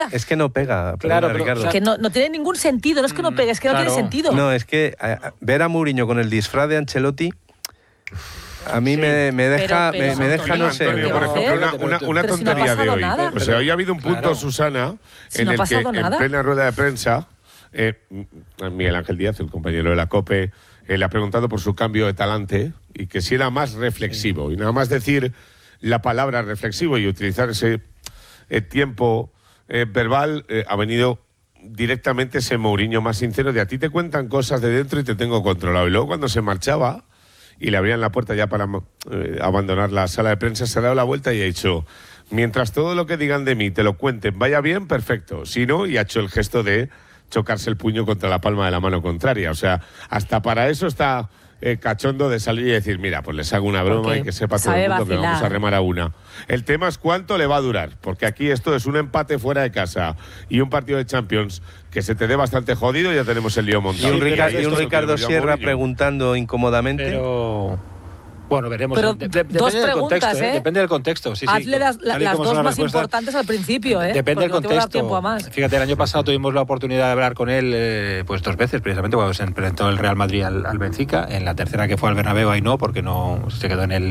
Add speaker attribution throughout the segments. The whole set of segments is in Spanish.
Speaker 1: Es que no pega,
Speaker 2: claro,
Speaker 1: pero, Ricardo.
Speaker 3: Es que no tiene ningún sentido, no es que no pegue, es que no tiene sentido.
Speaker 1: No, es que ver a Mourinho con el disfraz de Ancelotti a mí me deja, me deja, no sé.
Speaker 4: Antonio, por ejemplo, una tontería de hoy.
Speaker 3: Nada.
Speaker 4: O sea, hoy ha habido un punto, Susana, en el que en plena rueda de prensa, Miguel Ángel Díaz, el compañero de la COPE, le ha preguntado por su cambio de talante y que si era más reflexivo. Y nada más decir la palabra reflexivo y utilizar ese tiempo verbal, ha venido directamente ese Mourinho más sincero de a ti te cuentan cosas de dentro y te tengo controlado. Y luego cuando se marchaba y le abrían la puerta ya para abandonar la sala de prensa, se ha dado la vuelta y ha dicho: mientras todo lo que digan de mí te lo cuenten vaya bien, perfecto. Si no, y ha hecho el gesto de chocarse el puño contra la palma de la mano contraria. O sea, hasta para eso está cachondo de salir y decir: mira, pues les hago una broma y que sepa todo el mundo que vamos a remar a una. El tema es cuánto le va a durar, porque aquí esto es un empate fuera de casa y un partido de Champions que se te dé bastante jodido, ya tenemos el lío montado.
Speaker 1: Y un Ricardo Sierra preguntando incómodamente.
Speaker 2: Pero bueno, veremos.
Speaker 3: Pero
Speaker 2: Depende del contexto, Depende del contexto. Sí,
Speaker 3: hazle las dos más importantes al principio,
Speaker 2: Depende del contexto.
Speaker 3: Tiempo a más.
Speaker 2: Fíjate, el año pasado tuvimos la oportunidad de hablar con él pues 2 veces, precisamente cuando se enfrentó el Real Madrid al Benfica. En la tercera, que fue al Bernabéu, ahí no, porque no se quedó en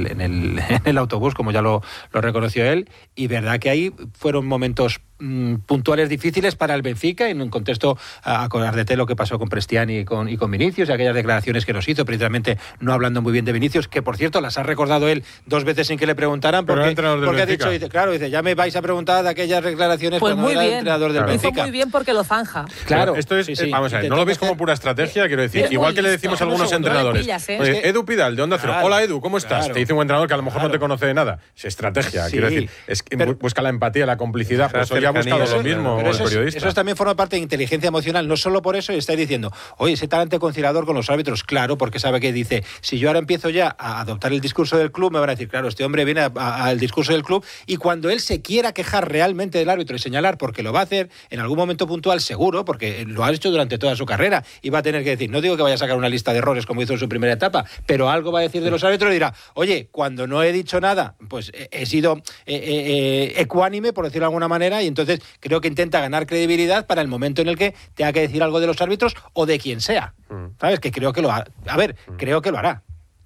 Speaker 2: el autobús, como ya lo reconoció él. Y verdad que ahí fueron momentos puntuales difíciles para el Benfica, en un contexto, acordarte lo que pasó con Prestiani y con Vinicius, y aquellas declaraciones que nos hizo, precisamente no hablando muy bien de Vinicius, que por cierto las ha recordado él 2 veces sin que le preguntaran, porque ha dicho, dice, ya me vais a preguntar de aquellas declaraciones
Speaker 3: pues
Speaker 2: cuando
Speaker 3: era
Speaker 2: el entrenador del Benfica.
Speaker 3: Hizo muy bien porque lo zanja.
Speaker 5: Claro, esto es, vamos a ver, no lo veis como pura estrategia, quiero decir, igual que le decimos a algunos entrenadores. Oye, Edu Pidal, de Onda Cero. Hola Edu, ¿cómo estás? Te dice un entrenador que a lo mejor no te conoce de nada. Es estrategia, quiero decir, es que busca la empatía, la complicidad, pues hoy ha buscado lo mismo.
Speaker 2: Pero eso también forma parte de inteligencia emocional, no solo por eso estáis diciendo, oye, ese talante conciliador con los árbitros, claro, porque sabe que dice, si yo ahora empiezo ya a adoptar el discurso del club, me van a decir, claro, este hombre viene al discurso del club, y cuando él se quiera quejar realmente del árbitro y señalar, porque lo va a hacer en algún momento puntual seguro, porque lo ha hecho durante toda su carrera, y va a tener que decir, no digo que vaya a sacar una lista de errores como hizo en su primera etapa, pero algo va a decir de los árbitros y dirá, oye, cuando no he dicho nada, pues he sido ecuánime, por decirlo de alguna manera, y entonces creo que intenta ganar credibilidad para el momento en el que tenga que decir algo de los árbitros o de quien sea. ¿Sabes? Que creo que lo hará. A ver, creo que lo hará.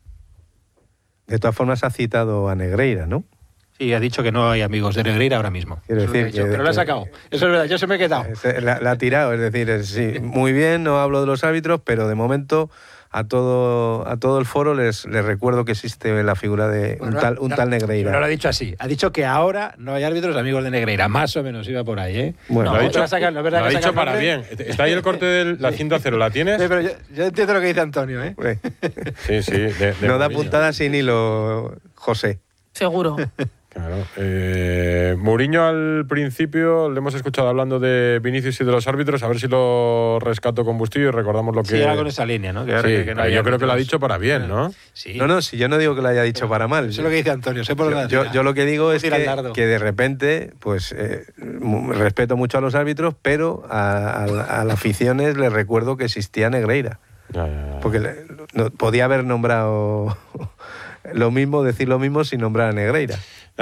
Speaker 1: De todas formas ha citado a Negreira, ¿no?
Speaker 2: Sí, ha dicho que no hay amigos de Negreira ahora mismo.
Speaker 1: Quiero decir
Speaker 2: pero lo ha sacado. Eso es verdad, yo se me he quedado.
Speaker 1: La ha tirado, es decir, sí, muy bien, no hablo de los árbitros, pero de momento a todo el foro les recuerdo que existe la figura de un tal Negreira.
Speaker 2: No lo ha dicho así. Ha dicho que ahora no hay árbitros amigos de Negreira. Más o menos iba por ahí, ¿eh?
Speaker 1: Bueno,
Speaker 5: lo ha dicho para bien. Está ahí el corte de la cinta cero, ¿la tienes?
Speaker 2: Sí, pero yo entiendo lo que dice Antonio, ¿eh?
Speaker 5: Sí.
Speaker 1: No da puntada sin hilo, José.
Speaker 3: Seguro.
Speaker 5: Claro. Mourinho al principio le hemos escuchado hablando de Vinicius y de los árbitros, a ver si lo rescato con Bustillo y recordamos lo que...
Speaker 2: Sí, era con esa línea, ¿no?
Speaker 5: Yo creo que lo ha dicho para bien, ¿no?
Speaker 1: Sí. No, si yo no digo que lo haya dicho para mal.
Speaker 2: Eso es lo que dice Antonio. Sé por
Speaker 1: yo lo que digo es que de repente, pues respeto mucho a los árbitros, pero a las aficiones les recuerdo que existía Negreira. Ya. Porque podía haber nombrado lo mismo, decir lo mismo sin nombrar a Negreira.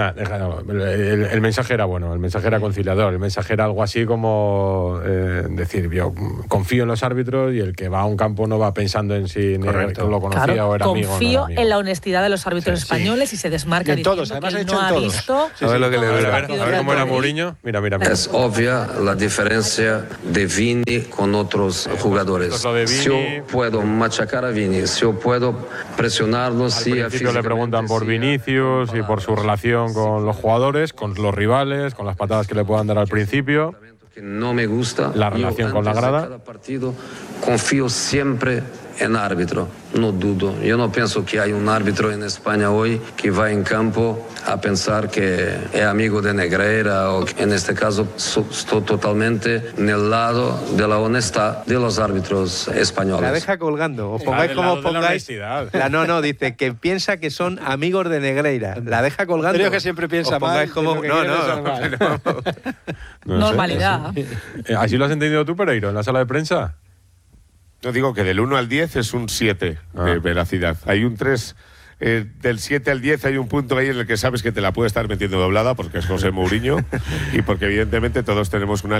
Speaker 5: El mensaje era bueno, el mensaje era conciliador, el mensaje era algo así como decir, yo confío en los árbitros y el que va a un campo no va pensando en si lo conocía o era amigo.
Speaker 3: Confío en la honestidad de los árbitros españoles y se desmarca diciendo
Speaker 2: todos, además
Speaker 3: que no ha visto.
Speaker 5: A ver cómo era Mourinho. Mira.
Speaker 6: Es obvia la diferencia de Vini con otros jugadores. Si yo puedo machacar a Vini, si yo puedo presionarlo,
Speaker 5: si al principio le preguntan por Vinicius y por su relación con los jugadores, con los rivales, con las patadas que le puedan dar al principio.
Speaker 6: No me gusta.
Speaker 5: La relación con la grada.
Speaker 6: Cada partido confío siempre en árbitro, no dudo. Yo no pienso que hay un árbitro en España hoy que va en campo a pensar que es amigo de Negreira o que en este caso estoy totalmente en el lado de la honestidad de los árbitros españoles.
Speaker 1: La deja colgando, os pongáis como os pongáis. No, dice que piensa que son amigos de Negreira. La deja colgando.
Speaker 2: Creo que siempre piensa mal.
Speaker 3: Normalidad.
Speaker 5: ¿Así lo has entendido tú, Pereiro, en la sala de prensa?
Speaker 4: No, digo que del 1 al 10 es un 7 de veracidad. Hay un 3, del 7 al 10 hay un punto ahí en el que sabes que te la puede estar metiendo doblada porque es José Mourinho y porque evidentemente todos tenemos una